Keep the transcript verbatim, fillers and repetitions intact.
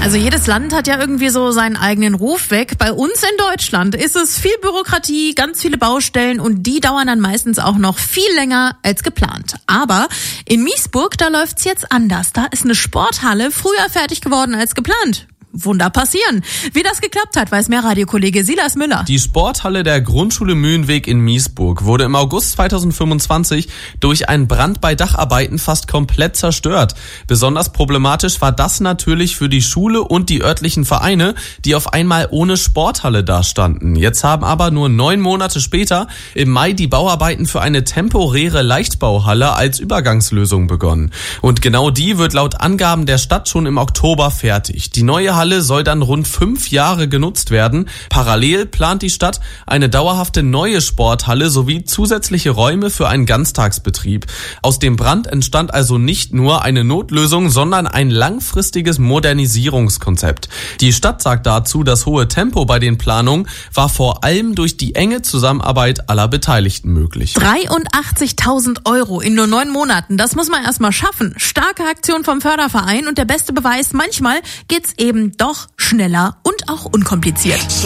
Also jedes Land hat ja irgendwie so seinen eigenen Ruf weg. Bei uns in Deutschland ist es viel Bürokratie, ganz viele Baustellen und die dauern dann meistens auch noch viel länger als geplant. Aber in Miesburg, da läuft's jetzt anders. Da ist eine Sporthalle früher fertig geworden als geplant. Wunder passieren. Wie das geklappt hat, weiß mehr Radiokollege Silas Müller. Die Sporthalle der Grundschule Mühlenweg in Miesburg wurde im August zweitausendfünfundzwanzig durch einen Brand bei Dacharbeiten fast komplett zerstört. Besonders problematisch war das natürlich für die Schule und die örtlichen Vereine, die auf einmal ohne Sporthalle dastanden. Jetzt haben aber nur neun Monate später im Mai die Bauarbeiten für eine temporäre Leichtbauhalle als Übergangslösung begonnen. Und genau die wird laut Angaben der Stadt schon im Oktober fertig. Die neue Halle soll dann rund fünf Jahre genutzt werden. Parallel plant die Stadt eine dauerhafte neue Sporthalle sowie zusätzliche Räume für einen Ganztagsbetrieb. Aus dem Brand entstand also nicht nur eine Notlösung, sondern ein langfristiges Modernisierungskonzept. Die Stadt sagt dazu, das hohe Tempo bei den Planungen war vor allem durch die enge Zusammenarbeit aller Beteiligten möglich. dreiundachtzigtausend Euro in nur neun Monaten, das muss man erstmal schaffen. Starke Aktion vom Förderverein und der beste Beweis, manchmal geht's eben doch schneller und auch unkompliziert.